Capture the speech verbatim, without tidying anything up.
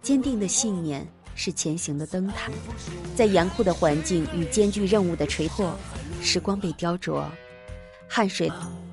坚定的信念是前行的灯塔。在严酷的环境与艰巨任务的锤破，时光被雕琢，汗水